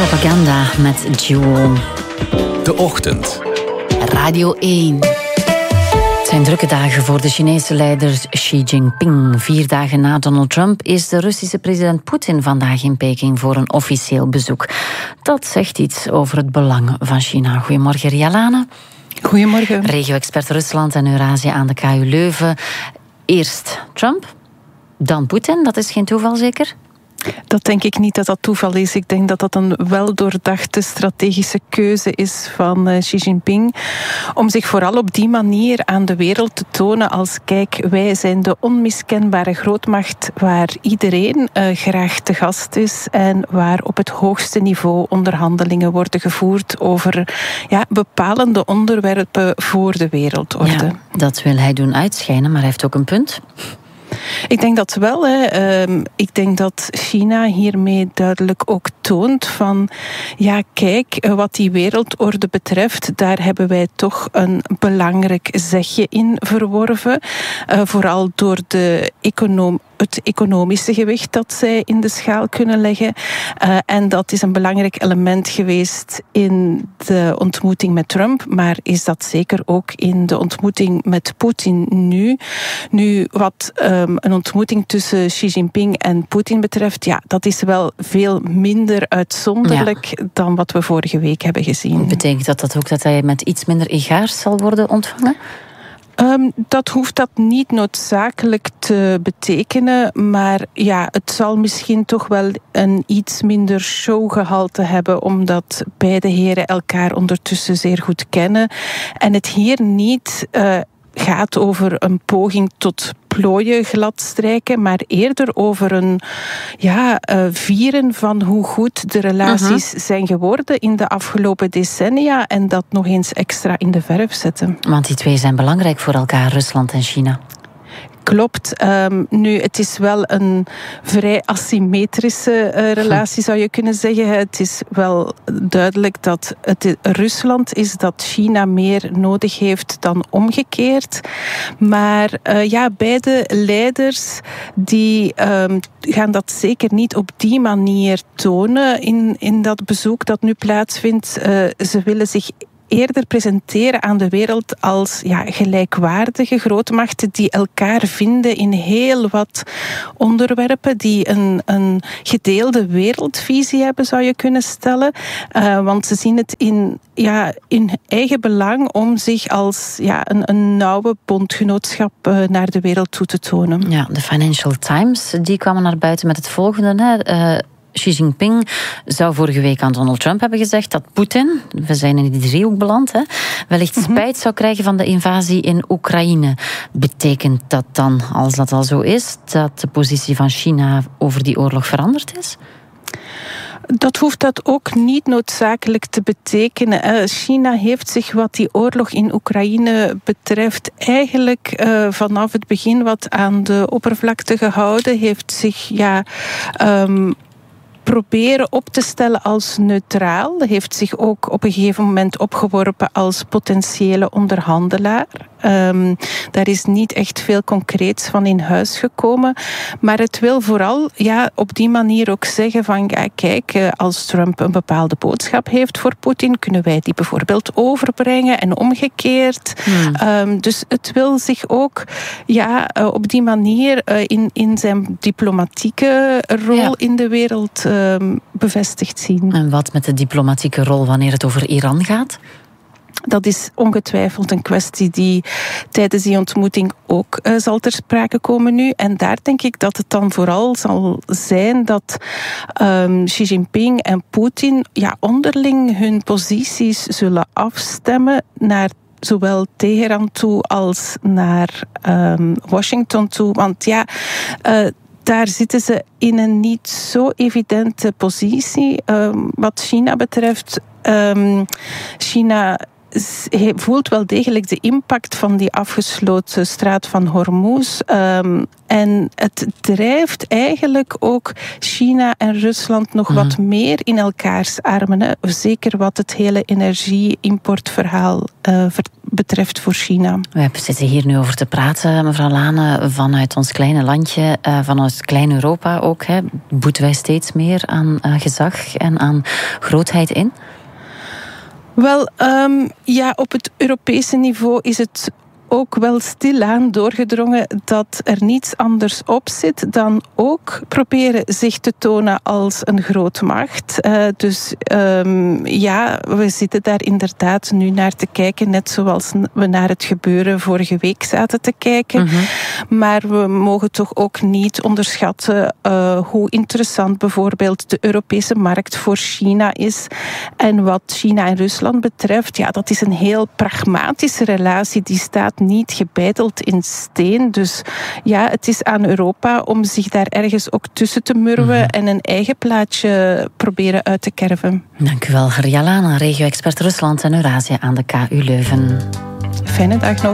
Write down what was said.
Propaganda met Jewel. De Ochtend. Radio 1. Het zijn drukke dagen voor de Chinese leider Xi Jinping. 4 dagen na Donald Trump is de Russische president Poetin vandaag in Peking voor een officieel bezoek. Dat zegt iets over het belang van China. Goedemorgen, Rialane. Goedemorgen. Regio-expert Rusland en Eurazië aan de KU Leuven. Eerst Trump, dan Poetin. Dat is geen toeval, zeker? Dat denk ik niet dat dat toeval is. Ik denk dat dat een weldoordachte strategische keuze is van Xi Jinping. Om zich vooral op die manier aan de wereld te tonen als kijk, wij zijn de onmiskenbare grootmacht waar iedereen graag te gast is en waar op het hoogste niveau onderhandelingen worden gevoerd over bepalende onderwerpen voor de wereldorde. Ja, dat wil hij doen uitschijnen, maar hij heeft ook een punt. Ik denk dat wel. Ik denk dat China hiermee duidelijk ook toont van kijk, wat die wereldorde betreft, daar hebben wij toch een belangrijk zegje in verworven. Vooral door het economische gewicht dat zij in de schaal kunnen leggen. En dat is een belangrijk element geweest in de ontmoeting met Trump, maar is dat zeker ook in de ontmoeting met Poetin nu. Nu, wat een ontmoeting tussen Xi Jinping en Poetin betreft, dat is wel veel minder uitzonderlijk dan wat we vorige week hebben gezien. Betekent dat ook dat hij met iets minder egaars zal worden ontvangen? Dat hoeft dat niet noodzakelijk te betekenen, maar het zal misschien toch wel een iets minder showgehalte hebben, omdat beide heren elkaar ondertussen zeer goed kennen. En het hier niet gaat over een poging tot plooien gladstrijken, maar eerder over een vieren van hoe goed de relaties zijn geworden in de afgelopen decennia en dat nog eens extra in de verf zetten. Want die twee zijn belangrijk voor elkaar, Rusland en China. Klopt. Nu, het is wel een vrij asymmetrische relatie, zou je kunnen zeggen. Het is wel duidelijk dat het Rusland is dat China meer nodig heeft dan omgekeerd. Maar beide leiders die gaan dat zeker niet op die manier tonen in dat bezoek dat nu plaatsvindt. Ze willen zich eerder presenteren aan de wereld als gelijkwaardige grootmachten die elkaar vinden in heel wat onderwerpen, die een gedeelde wereldvisie hebben, zou je kunnen stellen. Want ze zien het in eigen belang om zich als een nauwe bondgenootschap naar de wereld toe te tonen. Ja, de Financial Times die kwamen naar buiten met het volgende. Xi Jinping zou vorige week aan Donald Trump hebben gezegd dat Poetin, we zijn in die driehoek beland, wellicht spijt zou krijgen van de invasie in Oekraïne. Betekent dat dan, als dat al zo is, dat de positie van China over die oorlog veranderd is? Dat hoeft dat ook niet noodzakelijk te betekenen. China heeft zich wat die oorlog in Oekraïne betreft eigenlijk vanaf het begin wat aan de oppervlakte gehouden, heeft zich proberen op te stellen als neutraal. Heeft zich ook op een gegeven moment opgeworpen als potentiële onderhandelaar. Daar is niet echt veel concreets van in huis gekomen. Maar het wil vooral op die manier ook zeggen van kijk, als Trump een bepaalde boodschap heeft voor Poetin, kunnen wij die bijvoorbeeld overbrengen en omgekeerd. Dus het wil zich ook op die manier in zijn diplomatieke rol in de wereld bevestigd zien. En wat met de diplomatieke rol wanneer het over Iran gaat? Dat is ongetwijfeld een kwestie die tijdens die ontmoeting ook zal ter sprake komen nu. En daar denk ik dat het dan vooral zal zijn dat Xi Jinping en Poetin onderling hun posities zullen afstemmen naar zowel Teheran toe als naar Washington toe. Want daar zitten ze in een niet zo evidente positie. Wat China betreft, China voelt wel degelijk de impact van die afgesloten straat van Hormuz. En het drijft eigenlijk ook China en Rusland nog wat meer in elkaars armen. Zeker wat het hele energie-importverhaal betreft voor China. We zitten hier nu over te praten, mevrouw Lane, vanuit ons kleine landje, vanuit klein Europa ook. Boeten wij steeds meer aan gezag en aan grootheid in? Wel, op het Europese niveau is het ook wel stilaan doorgedrongen dat er niets anders op zit dan ook proberen zich te tonen als een grootmacht. We zitten daar inderdaad nu naar te kijken, net zoals we naar het gebeuren vorige week zaten te kijken. Mm-hmm. Maar we mogen toch ook niet onderschatten hoe interessant bijvoorbeeld de Europese markt voor China is. En wat China en Rusland betreft, dat is een heel pragmatische relatie. Die staat niet gebeiteld in steen. Dus het is aan Europa om zich daar ergens ook tussen te murwen en een eigen plaatje proberen uit te kerven. Dank u wel, Gerja Lane, regio-expert Rusland en Eurazië aan de KU Leuven. Fijne dag nog.